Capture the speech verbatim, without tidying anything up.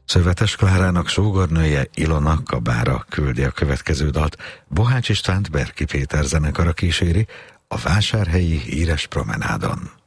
Szövetes Klárának sógornője Ilona Kabára küldi a következő dalt. Bohács Istvánt Berki Péter zenekara kíséri a Vásárhelyi Híres Promenádon.